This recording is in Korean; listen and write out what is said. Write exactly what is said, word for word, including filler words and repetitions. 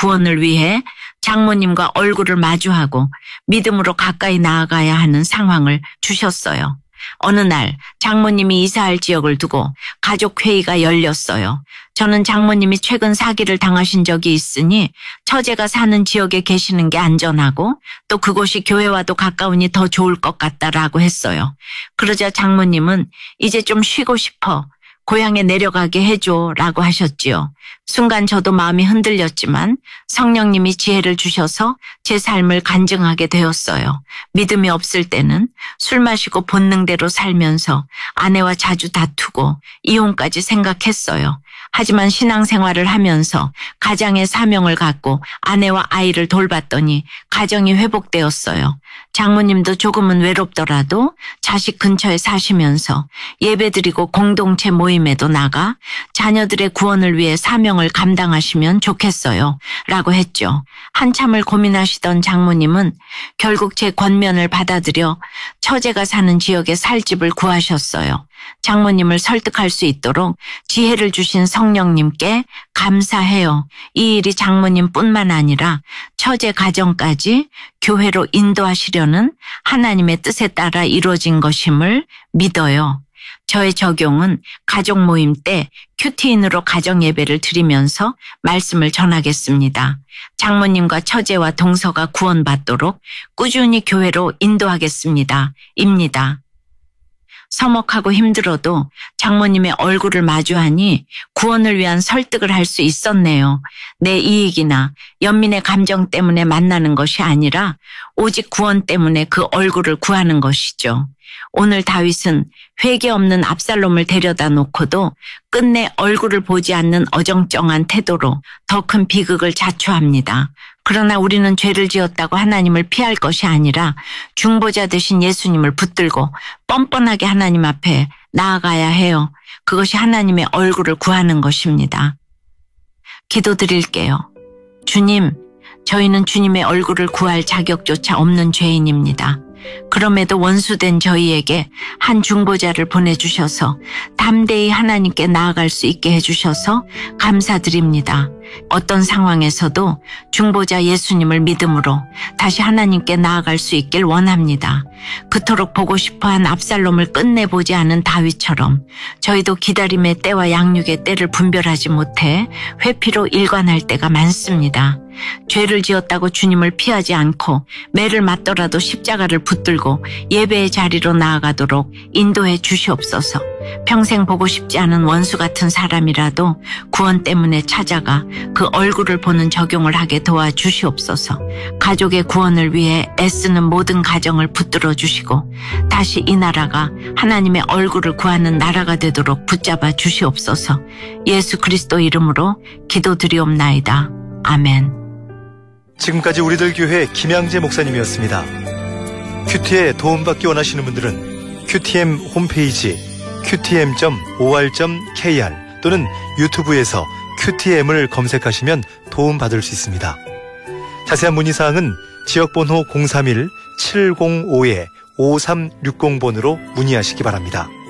구원을 위해 장모님과 얼굴을 마주하고 믿음으로 가까이 나아가야 하는 상황을 주셨어요. 어느 날 장모님이 이사할 지역을 두고 가족회의가 열렸어요. 저는 장모님이 최근 사기를 당하신 적이 있으니 처제가 사는 지역에 계시는 게 안전하고 또 그곳이 교회와도 가까우니 더 좋을 것 같다라고 했어요. 그러자 장모님은 이제 좀 쉬고 싶어. 고향에 내려가게 해줘 라고 하셨지요. 순간 저도 마음이 흔들렸지만 성령님이 지혜를 주셔서 제 삶을 간증하게 되었어요. 믿음이 없을 때는 술 마시고 본능대로 살면서 아내와 자주 다투고 이혼까지 생각했어요. 하지만 신앙생활을 하면서 가장의 사명을 갖고 아내와 아이를 돌봤더니 가정이 회복되었어요. 장모님도 조금은 외롭더라도 자식 근처에 사시면서 예배드리고 공동체 모임에도 나가 자녀들의 구원을 위해 사명을 감당하시면 좋겠어요 라고 했죠. 한참을 고민하시던 장모님은 결국 제 권면을 받아들여 처제가 사는 지역에 살 집을 구하셨어요. 장모님을 설득할 수 있도록 지혜를 주신 성령님께 감사해요. 이 일이 장모님뿐만 아니라 처제 가정까지 교회로 인도하시려는 하나님의 뜻에 따라 이루어진 것임을 믿어요. 저의 적용은 가족 모임 때 큐티인으로 가정 예배를 드리면서 말씀을 전하겠습니다. 장모님과 처제와 동서가 구원받도록 꾸준히 교회로 인도하겠습니다. 입니다. 서먹하고 힘들어도 장모님의 얼굴을 마주하니 구원을 위한 설득을 할 수 있었네요. 내 이익이나 연민의 감정 때문에 만나는 것이 아니라 오직 구원 때문에 그 얼굴을 구하는 것이죠. 오늘 다윗은 회개 없는 압살롬을 데려다 놓고도 끝내 얼굴을 보지 않는 어정쩡한 태도로 더 큰 비극을 자초합니다. 그러나 우리는 죄를 지었다고 하나님을 피할 것이 아니라 중보자 되신 예수님을 붙들고 뻔뻔하게 하나님 앞에 나아가야 해요. 그것이 하나님의 얼굴을 구하는 것입니다. 기도드릴게요. 주님, 저희는 주님의 얼굴을 구할 자격조차 없는 죄인입니다. 그럼에도 원수된 저희에게 한 중보자를 보내주셔서 담대히 하나님께 나아갈 수 있게 해주셔서 감사드립니다. 어떤 상황에서도 중보자 예수님을 믿음으로 다시 하나님께 나아갈 수 있길 원합니다. 그토록 보고 싶어한 압살롬을 끝내보지 않은 다윗처럼 저희도 기다림의 때와 양육의 때를 분별하지 못해 회피로 일관할 때가 많습니다. 죄를 지었다고 주님을 피하지 않고 매를 맞더라도 십자가를 붙들고 예배의 자리로 나아가도록 인도해 주시옵소서. 평생 보고 싶지 않은 원수 같은 사람이라도 구원 때문에 찾아가 그 얼굴을 보는 적용을 하게 도와주시옵소서. 가족의 구원을 위해 애쓰는 모든 가정을 붙들어 주시고 다시 이 나라가 하나님의 얼굴을 구하는 나라가 되도록 붙잡아 주시옵소서. 예수 그리스도 이름으로 기도드리옵나이다. 아멘. 지금까지 우리들 교회 김양재 목사님이었습니다. 큐티에 도움받기 원하시는 분들은 큐티엠 홈페이지 큐티엠 닷 오알 닷 케이알 또는 유튜브에서 큐티엠을 검색하시면 도움받을 수 있습니다. 자세한 문의사항은 지역번호 공삼일 칠공오 오삼육공 번으로 문의하시기 바랍니다.